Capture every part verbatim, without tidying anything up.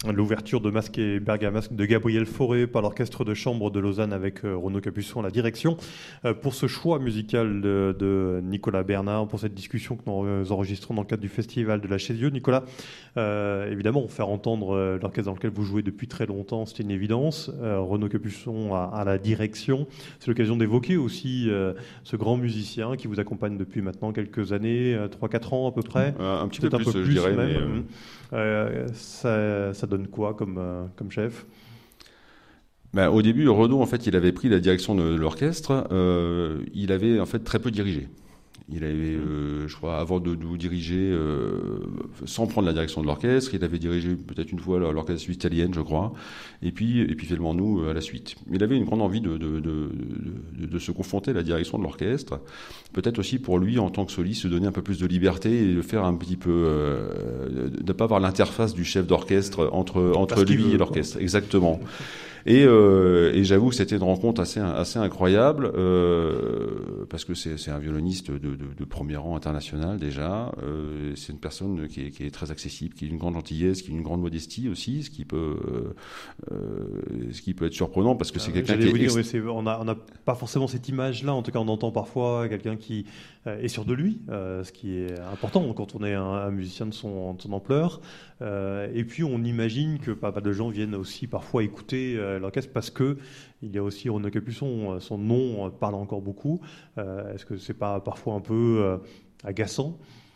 L'ouverture de Masque et Bergamasque de Gabriel Fauré par l'Orchestre de Chambre de Lausanne avec euh, Renaud Capuçon à la direction. Euh, pour ce choix musical de, de Nicolas Bernard, pour cette discussion que nous enregistrons dans le cadre du Festival de la Chésieux. Nicolas, euh, évidemment, faire entendre euh, l'orchestre dans lequel vous jouez depuis très longtemps, c'est une évidence. Euh, Renaud Capuçon à, à la direction. C'est l'occasion d'évoquer aussi euh, ce grand musicien qui vous accompagne depuis maintenant quelques années, euh, trois quatre ans à peu près. Euh, un petit peu plus, un peu plus, je dirais. même. Mais euh... Euh, ça, ça donne quoi comme, euh, comme chef ? Ben, au début, Renaud, en fait, il avait pris la direction de l'orchestre. Euh, il avait en fait très peu dirigé. Il avait, euh, je crois, avant de nous diriger, euh, sans prendre la direction de l'orchestre, il avait dirigé peut-être une fois l'orchestre italienne, je crois, et puis, et puis finalement nous à la suite. Il avait une grande envie de, de, de, de, de se confronter à la direction de l'orchestre, peut-être aussi pour lui, en tant que soliste, se donner un peu plus de liberté et de faire un petit peu, euh, de ne pas avoir l'interface du chef d'orchestre entre, entre lui veut, et l'orchestre. Quoi. Exactement. Et, euh, et j'avoue que c'était une rencontre assez, assez incroyable, euh, parce que c'est, c'est un violoniste de, de, de premier rang international déjà. Euh, c'est une personne qui est, qui est très accessible, qui a une grande gentillesse, qui a une grande modestie aussi, ce qui peut, euh, ce qui peut être surprenant parce que c'est quelqu'un qui est... Dire, ex... oui, c'est, on n'a on a pas forcément cette image-là, en tout cas on entend parfois quelqu'un qui euh, est sûr de lui, euh, ce qui est important quand on est un, un musicien de son, de son ampleur. Euh, et puis on imagine que pas mal de gens viennent aussi parfois écouter euh, l'orchestre parce que il y a aussi Renaud Capuçon, son nom parle encore beaucoup. Euh, est-ce que c'est pas parfois un peu euh, agaçant ?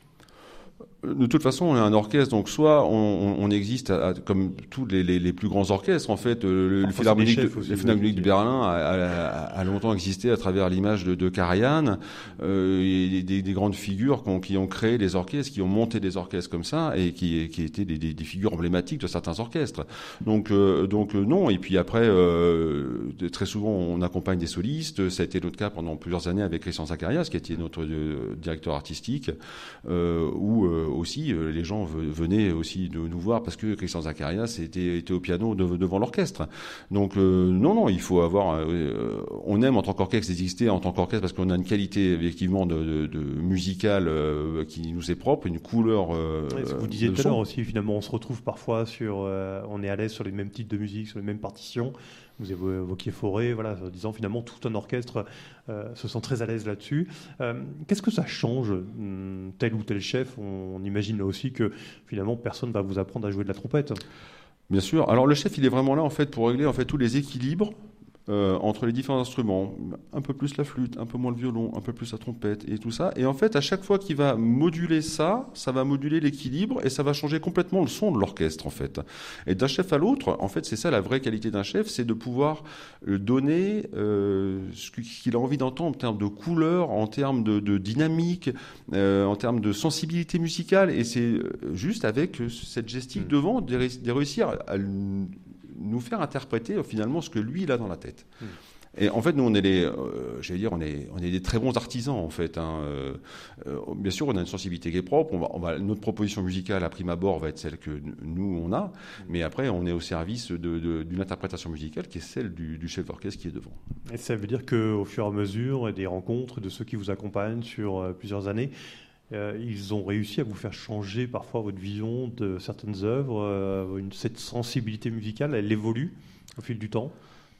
De toute façon, on est un orchestre, donc soit on, on existe à, à, comme tous les, les, les plus grands orchestres. En fait, le, le Philharmonique de, aussi, de Berlin a, a, a longtemps existé à travers l'image de, de Karajan. Euh, et des, des grandes figures qui ont, qui ont créé des orchestres, qui ont monté des orchestres comme ça, et qui, qui étaient des, des, des figures emblématiques de certains orchestres. Donc, euh, donc non. Et puis après, euh, très souvent, on accompagne des solistes. Ça a été notre cas pendant plusieurs années avec Christian Zacharias, qui était notre euh, directeur artistique, euh, où euh, aussi, euh, les gens venaient aussi de nous voir parce que Christian Zacharias était, était au piano de, devant l'orchestre. Donc euh, non, non, il faut avoir... Euh, on aime en tant qu'orchestre exister en tant qu'orchestre parce qu'on a une qualité effectivement de, de, de musicale euh, qui nous est propre, une couleur. Euh, ouais, vous disiez tout à l'heure aussi, finalement, on se retrouve parfois sur, euh, on est à l'aise sur les mêmes types de musique, sur les mêmes partitions. Vous évoquiez Fauré, voilà, en disant finalement tout un orchestre euh, se sent très à l'aise là-dessus. Euh, qu'est-ce que ça change, tel ou tel chef ? On, on imagine là aussi que finalement personne ne va vous apprendre à jouer de la trompette. Bien sûr. Alors le chef, il est vraiment là en fait pour régler en fait tous les équilibres. Euh, entre les différents instruments, un peu plus la flûte, un peu moins le violon, un peu plus la trompette et tout ça. Et en fait, à chaque fois qu'il va moduler ça, ça va moduler l'équilibre et ça va changer complètement le son de l'orchestre en fait. Et d'un chef à l'autre, en fait, c'est ça la vraie qualité d'un chef, c'est de pouvoir donner euh, ce qu'il a envie d'entendre en termes de couleur, en termes de, de dynamique, euh, en termes de sensibilité musicale. Et c'est juste avec cette gestique mmh. devant de, de réussir à nous faire interpréter finalement ce que lui il a dans la tête. Mmh. Et en fait, nous, on est les, euh, j'allais dire, on est, on est des très bons artisans en fait. Hein. Euh, euh, bien sûr, on a une sensibilité qui est propre. On va, on va, notre proposition musicale à prime abord va être celle que nous on a, mmh. mais après, on est au service de, de, d'une interprétation musicale qui est celle du, du chef d'orchestre qui est devant. Et ça veut dire qu'au fur et à mesure des rencontres de ceux qui vous accompagnent sur euh, plusieurs années, Euh, ils ont réussi à vous faire changer parfois votre vision de certaines œuvres. Euh, une, cette sensibilité musicale, elle évolue au fil du temps.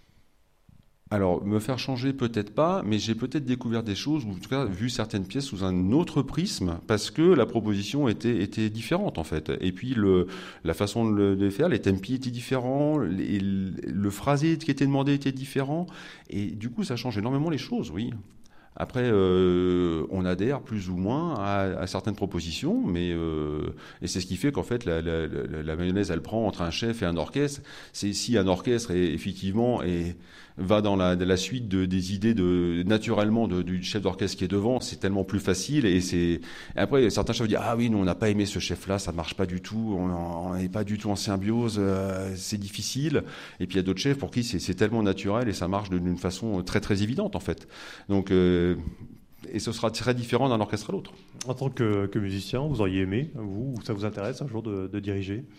Alors, me faire changer, peut-être pas, mais j'ai peut-être découvert des choses, ou en tout cas vu certaines pièces sous un autre prisme, parce que la proposition était, était différente, en fait. Et puis, le, la façon de le de faire, les tempi étaient différents, les, le phrasé qui était demandé était différent, et du coup, ça change énormément les choses, oui. Après, euh, on adhère plus ou moins à, à certaines propositions, mais euh, et c'est ce qui fait qu'en fait la, la, la, la mayonnaise, elle prend entre un chef et un orchestre. C'est si un orchestre est effectivement et va dans la, la suite de, des idées de naturellement de, du chef d'orchestre qui est devant, c'est tellement plus facile. Et c'est et après certains chefs disent ah oui, nous on n'a pas aimé ce chef-là, ça marche pas du tout, on n'est pas du tout en symbiose, euh, c'est difficile. Et puis il y a d'autres chefs pour qui c'est, c'est tellement naturel et ça marche d'une façon très très évidente en fait. Donc euh, et ce sera très différent d'un orchestre à l'autre. En tant que, que musicien, vous auriez aimé, vous, ou ça vous intéresse un jour de, de diriger ?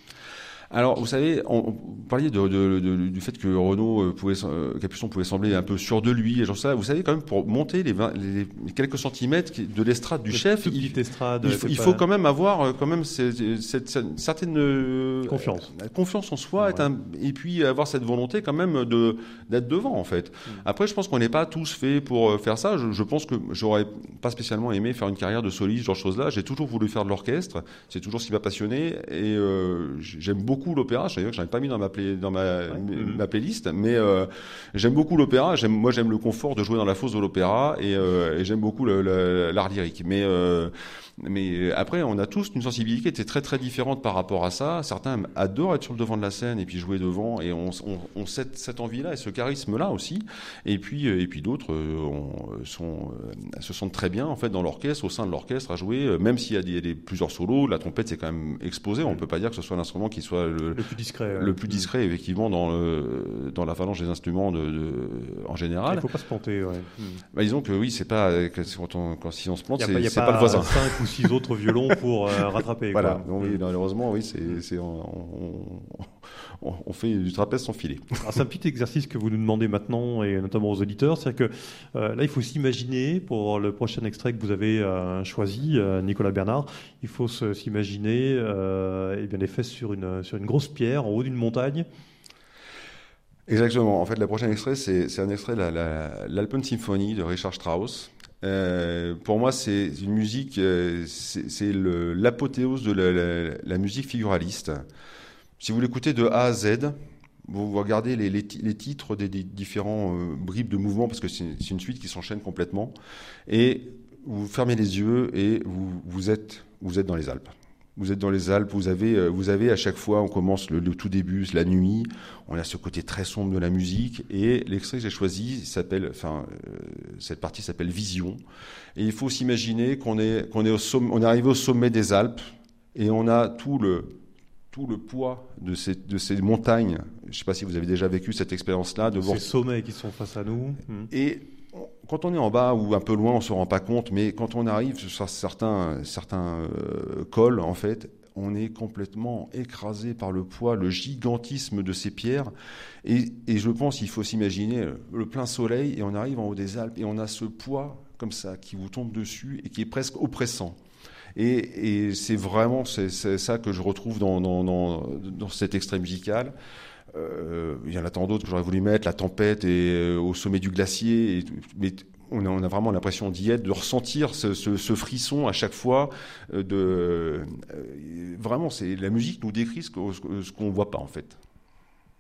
Alors, vous savez, on, on parlait de, de, de, du fait que Renaud pouvait, euh, Capuçon pouvait sembler un peu sûr de lui, et genre ça. Vous savez, quand même, pour monter les, vingt, les quelques centimètres de l'estrade du Le chef, il, estrade, il, faut, il pas... faut quand même avoir quand même cette, cette, cette certaine euh, confiance, confiance en soi, ouais. un, et puis avoir cette volonté quand même de d'être devant, en fait. Mmh. Après, je pense qu'on n'est pas tous faits pour faire ça. Je, je pense que j'aurais pas spécialement aimé faire une carrière de soliste, genre chose-là. J'ai toujours voulu faire de l'orchestre. C'est toujours ce qui m'a passionné, et euh, j'aime beaucoup l'opéra. Je n'en ai pas mis dans ma, play, dans ma, ouais. ma playlist, mais euh, j'aime beaucoup l'opéra. J'aime, moi, j'aime le confort de jouer dans la fosse de l'opéra, et, euh, et j'aime beaucoup le, le, l'art lyrique. Mais, euh, mais après, on a tous une sensibilité qui était très très différente par rapport à ça. Certains adorent être sur le devant de la scène et puis jouer devant, et on, on, on cette, cette envie-là et ce charisme-là aussi. Et puis, et puis d'autres euh, on, sont, euh, se sentent très bien en fait dans l'orchestre, au sein de l'orchestre, à jouer, euh, même s'il y a, des, il y a des, plusieurs solos. La trompette, c'est quand même exposé. On ne peut pas dire que ce soit l'instrument qui soit le, le plus discret, le plus discret effectivement dans, le, dans la phalange des instruments de, de, en général. Il ne faut pas se planter. Ouais. Bah, disons que oui, c'est pas quand on, quand, si on se plante, c'est, pas, c'est pas, pas le voisin. Cinq ou six autres violons pour euh, rattraper. Voilà. Quoi. Donc, oui, malheureusement, oui, c'est, c'est on, on, on fait du trapèze sans filet. Alors, c'est un petit exercice que vous nous demandez maintenant, et notamment aux auditeurs, c'est-à-dire que euh, là, il faut s'imaginer pour le prochain extrait que vous avez euh, choisi, euh, Nicolas Bernard, il faut se, s'imaginer euh, eh bien, les fesses sur une sur une grosse pierre en haut d'une montagne. Exactement. En fait, le prochain extrait, c'est, c'est un extrait de la, la, l'Alpensymphonie de Richard Strauss. Euh, pour moi, c'est une musique, euh, c'est, c'est le, l'apothéose de la, la, la musique figuraliste. Si vous l'écoutez de A à Z, vous regardez les, les, les titres des, des différents euh, bribes de mouvements, parce que c'est, c'est une suite qui s'enchaîne complètement, et vous fermez les yeux et vous, vous, êtes, vous êtes dans les Alpes. Vous êtes dans les Alpes, vous avez, vous avez à chaque fois, on commence le, le tout début, la nuit, on a ce côté très sombre de la musique, et l'extrait que j'ai choisi s'appelle, enfin, euh, cette partie s'appelle Vision. Et il faut s'imaginer qu'on est, qu'on est au sommet, on est arrivé au sommet des Alpes, et on a tout le, tout le poids de ces, de ces montagnes. Je ne sais pas si vous avez déjà vécu cette expérience-là. De ces voir... sommets qui sont face à nous. Et quand on est en bas ou un peu loin, on ne se rend pas compte, mais quand on arrive sur certains, certains euh, cols, en fait, on est complètement écrasé par le poids, le gigantisme de ces pierres. Et, et je pense qu'il faut s'imaginer le plein soleil, et on arrive en haut des Alpes, et on a ce poids comme ça qui vous tombe dessus et qui est presque oppressant. Et, et c'est vraiment c'est, c'est ça que je retrouve dans, dans, dans, dans cet extrait musical. Euh, il y en a tant d'autres que j'aurais voulu mettre, La Tempête et euh, Au sommet du glacier, et, mais on a, on a vraiment l'impression d'y être, de ressentir ce, ce, ce frisson à chaque fois. Euh, de, euh, vraiment, c'est, la musique nous décrit ce, que, ce qu'on ne voit pas en fait.